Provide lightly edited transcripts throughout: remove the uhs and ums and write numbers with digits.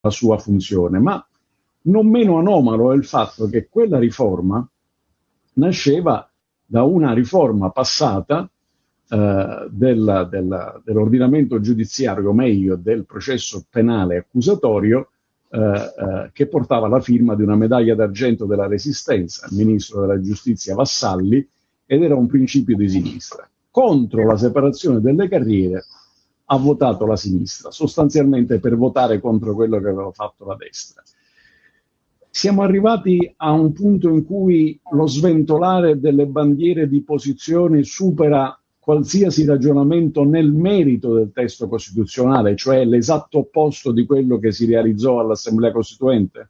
sua funzione, ma non meno anomalo è il fatto che quella riforma nasceva da una riforma passata dell'ordinamento giudiziario, o meglio del processo penale accusatorio, che portava la firma di una medaglia d'argento della Resistenza, il ministro della giustizia Vassalli, ed era un principio di sinistra. Contro la separazione delle carriere ha votato la sinistra, sostanzialmente per votare contro quello che aveva fatto la destra. Siamo arrivati a un punto in cui lo sventolare delle bandiere di posizione supera qualsiasi ragionamento nel merito del testo costituzionale, cioè l'esatto opposto di quello che si realizzò all'Assemblea Costituente?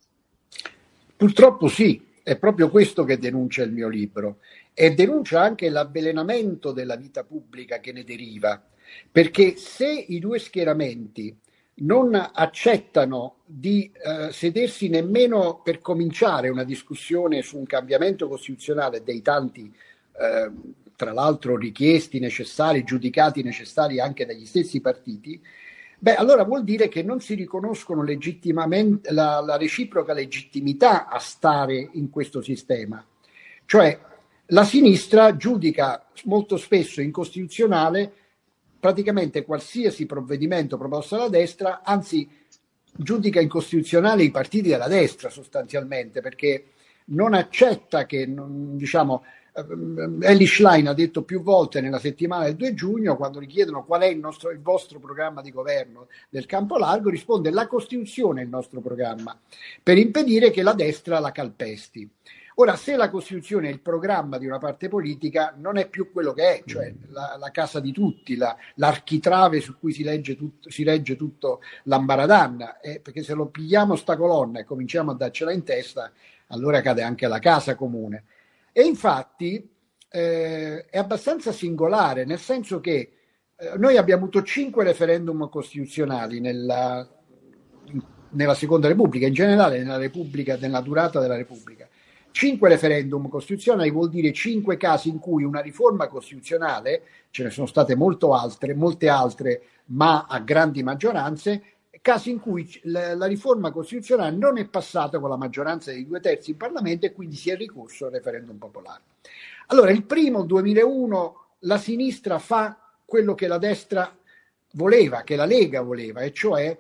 Purtroppo sì, è proprio questo che denuncia il mio libro, e denuncia anche l'avvelenamento della vita pubblica che ne deriva, perché se i due schieramenti non accettano di sedersi nemmeno per cominciare una discussione su un cambiamento costituzionale dei tanti tra l'altro richiesti necessari, giudicati necessari anche dagli stessi partiti, allora vuol dire che non si riconoscono legittimamente la reciproca legittimità a stare in questo sistema. Cioè la sinistra giudica molto spesso incostituzionale praticamente qualsiasi provvedimento proposto dalla destra, anzi giudica incostituzionale i partiti della destra sostanzialmente, perché non accetta che, diciamo, Elly Schlein ha detto più volte nella settimana del 2 giugno, quando gli chiedono qual è il vostro programma di governo del campo largo, risponde: la Costituzione è il nostro programma, per impedire che la destra la calpesti. Ora, se la Costituzione è il programma di una parte politica, non è più quello che è, cioè la casa di tutti, l'architrave su cui si regge tutto l'ambaradan, perché se lo pigliamo sta colonna e cominciamo a darcela in testa, allora cade anche la casa comune. E infatti è abbastanza singolare, nel senso che noi abbiamo avuto 5 referendum costituzionali nella Seconda Repubblica, in generale nella durata della Repubblica. 5 referendum costituzionali vuol dire 5 casi in cui una riforma costituzionale, ce ne sono state molte altre, ma a grandi maggioranze, casi in cui la riforma costituzionale non è passata con la maggioranza dei 2/3 in Parlamento e quindi si è ricorso al referendum popolare. Allora, il primo, 2001, la sinistra fa quello che la destra voleva, che la Lega voleva, e cioè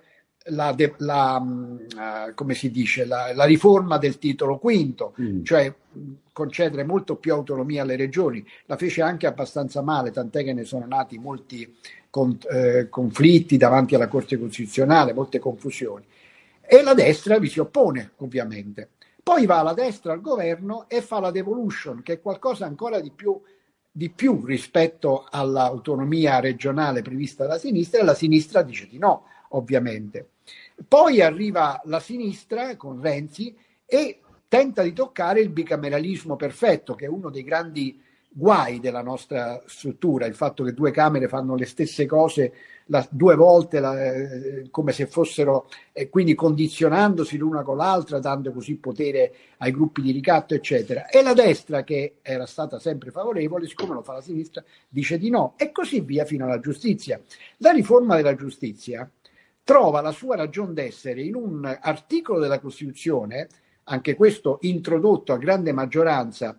come si dice, la riforma del titolo quinto, cioè concedere molto più autonomia alle regioni. La fece anche abbastanza male, tant'è che ne sono nati molti conflitti davanti alla Corte Costituzionale, molte confusioni. E la destra vi si oppone, ovviamente. Poi va la destra al governo e fa la devolution, che è qualcosa ancora di più rispetto all'autonomia regionale prevista dalla sinistra, e la sinistra dice di no, ovviamente. Poi arriva la sinistra con Renzi e tenta di toccare il bicameralismo perfetto, che è uno dei grandi guai della nostra struttura, il fatto che 2 Camere fanno le stesse cose 2 volte, come se fossero, quindi condizionandosi l'una con l'altra, dando così potere ai gruppi di ricatto, eccetera. E la destra, che era stata sempre favorevole, siccome lo fa la sinistra, dice di no, e così via fino alla giustizia. La riforma della giustizia trova la sua ragion d'essere in un articolo della Costituzione, anche questo introdotto a grande maggioranza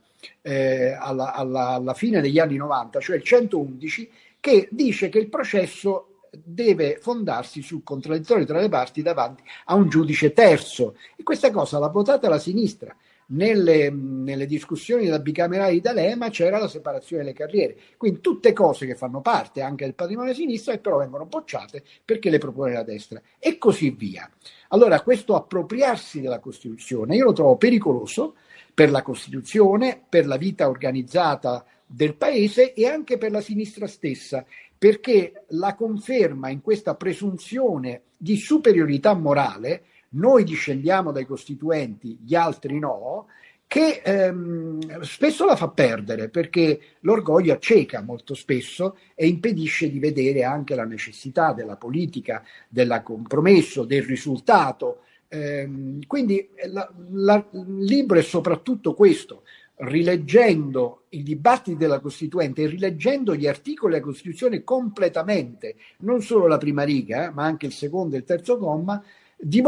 alla fine degli anni 90, cioè il 111, che dice che il processo deve fondarsi sul contraddittorio tra le parti davanti a un giudice terzo, e questa cosa l'ha votata la sinistra. Nelle discussioni della bicamerale di D'Alema c'era la separazione delle carriere, quindi tutte cose che fanno parte anche del patrimonio di sinistra e però vengono bocciate perché le propone la destra, e così via. Allora, questo appropriarsi della Costituzione io lo trovo pericoloso per la Costituzione, per la vita organizzata del Paese e anche per la sinistra stessa, perché la conferma in questa presunzione di superiorità morale, noi discendiamo dai costituenti, gli altri no, che spesso la fa perdere, perché l'orgoglio acceca molto spesso e impedisce di vedere anche la necessità della politica, del compromesso, del risultato. Quindi il libro è soprattutto questo: rileggendo i dibattiti della Costituente e rileggendo gli articoli della Costituzione completamente, non solo la prima riga, ma anche il secondo e il terzo comma,